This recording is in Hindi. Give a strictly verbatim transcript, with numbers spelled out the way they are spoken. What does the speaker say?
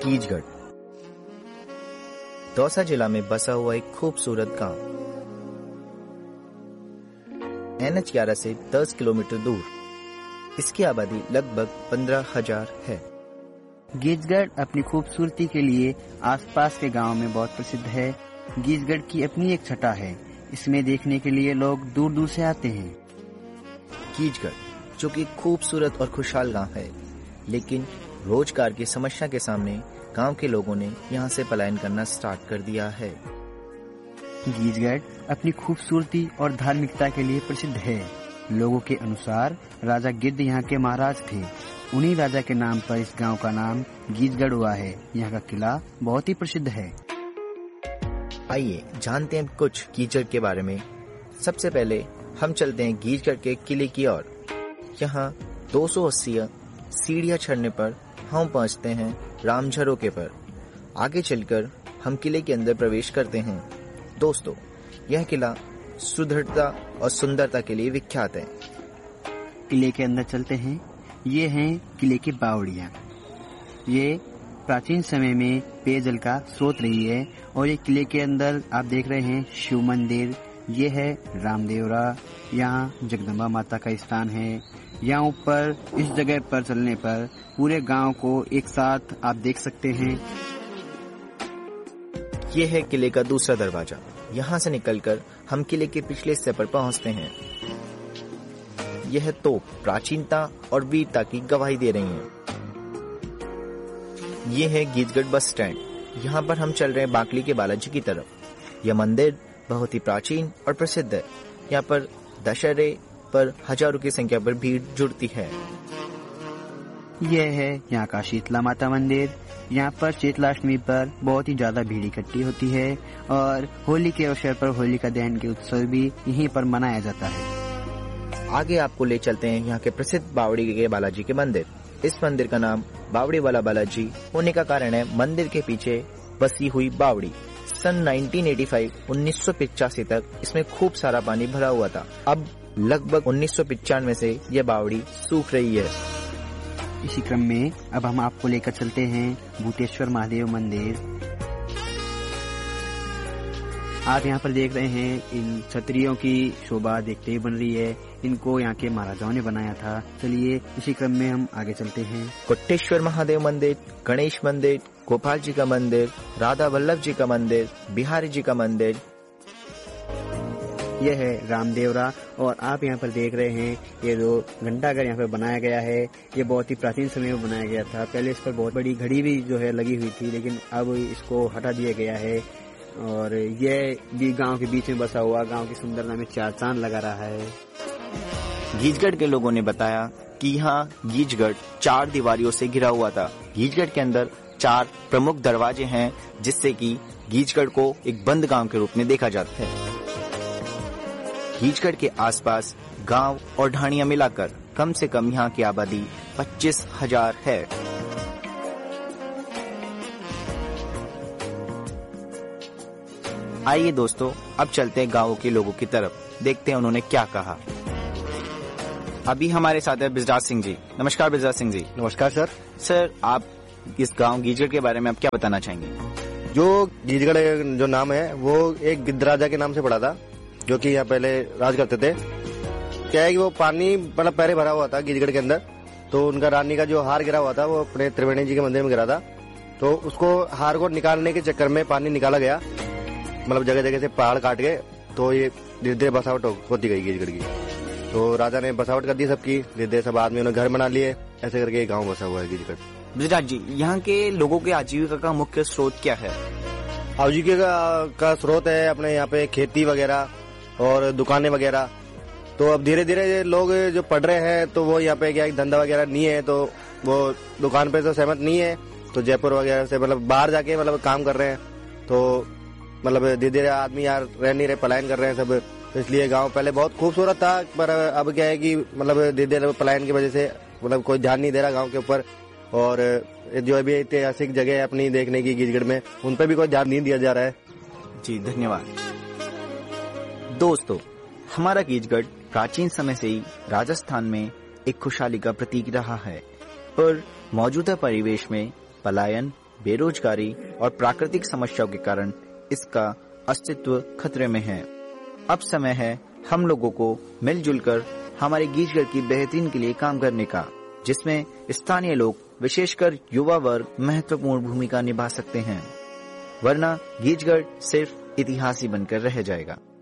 कीचगढ़ दौसा जिला में बसा हुआ एक खूबसूरत गांव। एन एच ग्यारह से दस किलोमीटर दूर। इसकी आबादी लगभग पंद्रह हजार है। कीचगढ़ अपनी खूबसूरती के लिए आसपास के गांव में बहुत प्रसिद्ध है। कीचगढ़ की अपनी एक छटा है, इसमें देखने के लिए लोग दूर दूर से आते हैं। कीचगढ़ जो कि खूबसूरत और खुशहाल गांव है, लेकिन रोजगार की समस्या के सामने गांव के लोगों ने यहां से पलायन करना स्टार्ट कर दिया है। कीचगढ़ अपनी खूबसूरती और धार्मिकता के लिए प्रसिद्ध है। लोगों के अनुसार राजा गिद्ध यहाँ के महाराज थे। उन्हीं राजा के नाम पर इस गांव का नाम कीचगढ़ हुआ है। यहाँ का किला बहुत ही प्रसिद्ध है। आइए जानते हैं कुछ कीचगढ़ के बारे में। सबसे पहले हम चलते हैं कीचगढ़ के किले की ओर। यहाँ दो सौ अस्सी सीढ़ियां चढ़ने पर हम पहुंचते हैं राम झरोके पर। आगे चलकर हम किले के अंदर प्रवेश करते हैं। दोस्तों, यह किला सुदृढ़ता और सुंदरता के लिए विख्यात है। किले के अंदर चलते हैं। ये हैं किले की बावड़ियाँ। ये प्राचीन समय में पेयजल का स्रोत रही है। और ये किले के अंदर आप देख रहे हैं शिव मंदिर, ये है रामदेवरा, यहाँ जगदम्बा माता का स्थान है। यहाँ ऊपर इस जगह पर चलने पर पूरे गांव को एक साथ आप देख सकते हैं। ये है किले का दूसरा दरवाजा। यहाँ से निकलकर हम किले के पिछले हिस्से पर पहुँचते हैं। यह तोप प्राचीनता और वीरता की गवाही दे रही है। ये है कीचगढ़ बस स्टैंड। यहाँ पर हम चल रहे हैं बाकली के बालाजी की तरफ। यह मंदिर बहुत ही प्राचीन और प्रसिद्ध है। यहाँ पर दशहरे पर हजारों की संख्या पर भीड़ जुड़ती है। यह है यहाँ का शीतला माता मंदिर। यहाँ पर शीतलाष्टमी पर बहुत ही ज्यादा भीड़ इकट्ठी होती है और होली के अवसर पर होलिका दहन के उत्सव भी यहीं पर मनाया जाता है। आगे आपको ले चलते हैं यहाँ के प्रसिद्ध बावड़ी के बालाजी के मंदिर। इस मंदिर का नाम बावड़ी वाला बालाजी होने का कारण है मंदिर के पीछे बसी हुई बावड़ी। सन उन्नीस सौ पचासी तक इसमें खूब सारा पानी भरा हुआ था। अब लगभग उन्नीस सौ पचानवे से यह बावड़ी सूख रही है। इसी क्रम में अब हम आपको लेकर चलते हैं भूतेश्वर महादेव मंदिर। आप यहाँ पर देख रहे हैं इन छतरियों की शोभा देखते ही बन रही है। इनको यहाँ के महाराजाओं ने बनाया था। चलिए इसी क्रम में हम आगे चलते हैं। कोटेश्वर महादेव मंदिर, गणेश मंदिर, गोपाल जी का मंदिर, राधा वल्लभ जी का मंदिर, बिहारी जी का मंदिर। यह है रामदेवरा। और आप यहाँ पर देख रहे हैं ये जो घंटाघर यहाँ पर बनाया गया है, ये बहुत ही प्राचीन समय में बनाया गया था। पहले इस पर बहुत बड़ी घड़ी भी जो है लगी हुई थी, लेकिन अब इसको हटा दिया गया है। और यह भी गांव के बीच में बसा हुआ गांव की सुंदरता में चार चांद लगा रहा है। कीचगढ़ के लोगों ने बताया कि यहाँ कीचगढ़ चार दीवारियों से घिरा हुआ था। कीचगढ़ के अंदर चार प्रमुख दरवाजे हैं, जिससे कि कीचगढ़ को एक बंद गांव के रूप में देखा जाता है। कीचगढ़ के आसपास गांव और ढाणियां मिलाकर कम से कम यहाँ की आबादी पच्चीस हजार है। आइए दोस्तों, अब चलते हैं गांवों के लोगों की तरफ, देखते हैं उन्होंने क्या कहा। अभी हमारे साथ है बिजराज सिंह जी। नमस्कार बिजराज सिंह जी। नमस्कार सर। सर, आप इस गांव कीचगढ़ के बारे में आप क्या बताना चाहेंगे? जो कीचगढ़ जो नाम है वो एक गिद्ध राजा के नाम से पड़ा था, जो कि यहाँ पहले राज करते थे। क्या है कि वो पानी मतलब पहले भरा हुआ था कीचगढ़ के अंदर, तो उनका रानी का जो हार गिरा हुआ था वो अपने त्रिवेणी जी के मंदिर में गिरा था। तो उसको हार को निकालने के चक्कर में पानी निकाला गया, मतलब जगह जगह से पहाड़ काट के। तो ये धीरे धीरे बसावट होती गई कीचगढ़ की। तो राजा ने बसावट कर दी सबकी, धीरे धीरे सब आदमियों ने घर बना लिए। ऐसे करके एक गाँव बसा हुआ है कीचगढ़। बिजराज जी, यहाँ के लोगों के आजीविका का मुख्य स्रोत क्या है? आजीविका का स्रोत है अपने यहाँ पे खेती वगैरह और दुकानें वगैरह। तो अब धीरे धीरे लोग जो पढ़ रहे हैं, तो वो यहाँ पे क्या धंधा वगैरह नहीं है, तो वो दुकान पे तो सहमत नहीं है। तो जयपुर वगैरह से मतलब बाहर जाके मतलब काम कर रहे हैं। तो मतलब धीरे धीरे आदमी यार रह नहीं रहे, पलायन कर रहे हैं सब। तो इसलिए गांव पहले बहुत खूबसूरत था, पर अब क्या है कि मतलब धीरे धीरे पलायन की वजह से मतलब कोई ध्यान नहीं दे रहा गाँव के ऊपर। और जो अभी ऐतिहासिक जगह है अपनी देखने की कीचगढ़ में, उन पर भी कोई ध्यान नहीं दिया जा रहा है। जी धन्यवाद। दोस्तों, हमारा कीचगढ़ प्राचीन समय से ही राजस्थान में एक खुशहाली का प्रतीक रहा है, पर मौजूदा परिवेश में पलायन बेरोजगारी और प्राकृतिक समस्याओं के कारण इसका अस्तित्व खतरे में है। अब समय है हम लोगों को मिलजुल कर हमारे गीजगढ़ की बेहतरीन के लिए काम करने का, जिसमें स्थानीय लोग विशेषकर युवा वर्ग महत्वपूर्ण भूमिका निभा सकते हैं, वरना गीजगढ़ सिर्फ इतिहास ही बनकर रह जाएगा।